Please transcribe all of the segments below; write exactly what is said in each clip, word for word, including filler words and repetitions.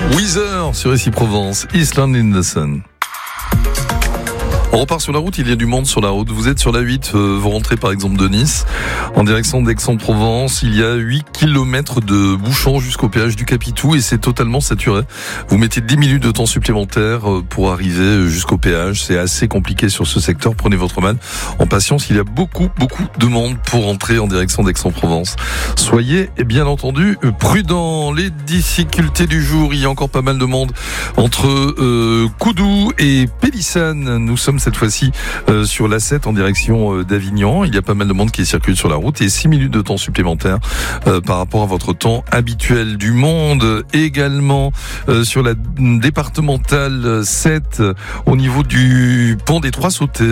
Weezer sur Ici Provence, Island in the Sun. On repart sur la route, il y a du monde sur la route. Vous êtes sur la huit, euh, vous rentrez par exemple de Nice, en direction d'Aix-en-Provence. Il y a huit kilomètres de bouchons jusqu'au péage du Capitou et c'est totalement saturé. Vous mettez dix minutes de temps supplémentaire pour arriver jusqu'au péage. C'est assez compliqué sur ce secteur. Prenez votre mal en patience. Il y a beaucoup, beaucoup de monde pour rentrer en direction d'Aix-en-Provence. Soyez bien entendu prudents. Les difficultés du jour, il y a encore pas mal de monde entre euh, Coudou et Pélissane. Nous sommes cette fois-ci euh, sur l'A sept en direction euh, d'Avignon. Il y a pas mal de monde qui circule sur la route et six minutes de temps supplémentaire euh, par rapport à votre temps habituel. Du monde également euh, sur la départementale sept au niveau du pont des Trois Sautés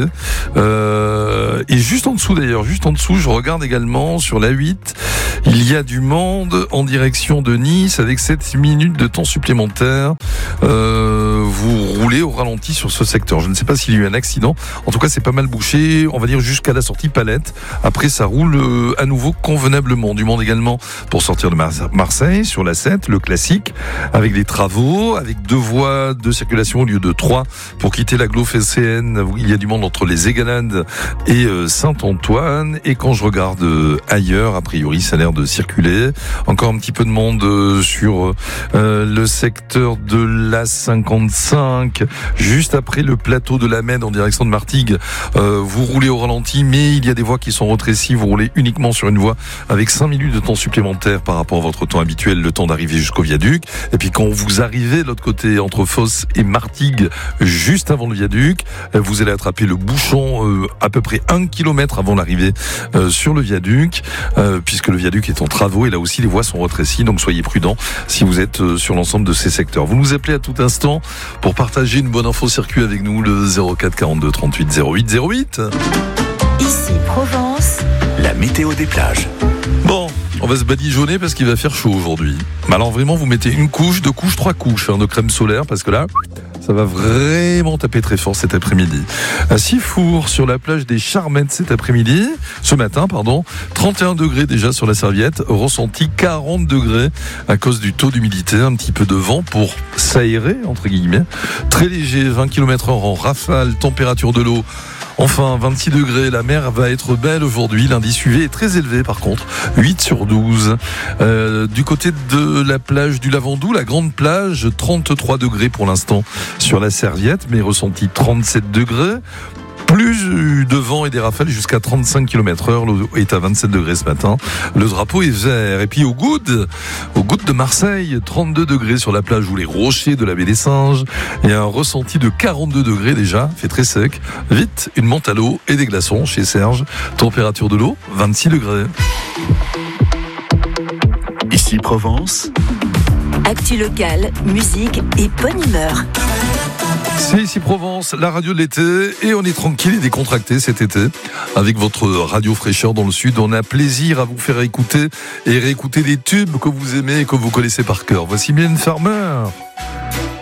euh, et juste en dessous d'ailleurs, juste en dessous, je regarde également sur la huit, il y a du monde en direction de Nice avec sept minutes de temps supplémentaire. Euh, vous roulez au ralenti sur ce secteur. Je ne sais pas s'il y a eu un accident. En tout cas, c'est pas mal bouché, on va dire jusqu'à la sortie Palette. Après, ça roule euh, à nouveau convenablement. Du monde également pour sortir de Mar- Marseille sur la sept, le classique, avec des travaux, avec deux voies de circulation au lieu de trois pour quitter l'agglo phocéenne. Il y a du monde entre les Égalades et euh, Saint-Antoine. Et quand je regarde euh, ailleurs, a priori, ça a l'air de circuler. Encore un petit peu de monde euh, sur euh, le secteur de l'A cinquante-cinq, juste après le plateau de la Med en direction de Martigues. Euh, vous roulez au ralenti, mais il y a des voies qui sont rétrécies. Vous roulez uniquement sur une voie avec cinq minutes de temps supplémentaire par rapport à votre temps habituel, le temps d'arriver jusqu'au viaduc. Et puis quand vous arrivez de l'autre côté, entre Fos et Martigues, juste avant le viaduc, vous allez attraper le bouchon euh, à peu près un kilomètre avant l'arrivée euh, sur le viaduc, euh, puisque le viaduc est en travaux et là aussi les voies sont rétrécies. Donc soyez prudents si vous êtes euh, sur l'ensemble de ces secteurs. Vous nous appelez à tout instant pour partager une bonne info circuit avec nous, le zéro quatre quarante-deux trente-huit zéro huit zéro huit. Ici Provence, la météo des plages. Bon, on va se badigeonner parce qu'il va faire chaud aujourd'hui. Mais alors vraiment, vous mettez une couche, deux couches, trois couches hein, de crème solaire parce que là, ça va vraiment taper très fort cet après-midi. À Sifour, sur la plage des Charmettes cet après-midi, ce matin, pardon, trente et un degrés déjà sur la serviette, ressenti quarante degrés à cause du taux d'humidité, un petit peu de vent pour s'aérer, entre guillemets. Très léger, vingt kilomètres heure en rafale, température de l'eau. Enfin, vingt-six degrés, la mer va être belle aujourd'hui. L'indice U V est très élevé par contre, huit sur douze. Euh, du côté de la plage du Lavandou, la grande plage, trente-trois degrés pour l'instant sur la serviette, mais ressenti trente-sept degrés. Plus de vent et des rafales jusqu'à trente-cinq kilomètres heure. L'eau est à vingt-sept degrés ce matin. Le drapeau est vert. Et puis au Goude, au Goude de Marseille, trente-deux degrés sur la plage ou les rochers de la baie des Singes. Et un ressenti de quarante-deux degrés déjà. Fait très sec. Vite, une menthe à l'eau et des glaçons chez Serge. Température de l'eau, vingt-six degrés. Ici Provence. actu locale, musique et bonne humeur. C'est Ici Provence, la radio de l'été, et on est tranquille et décontracté cet été avec votre radio fraîcheur dans le sud. On a plaisir à vous faire écouter et réécouter des tubes que vous aimez et que vous connaissez par cœur. Voici Mylène Farmer.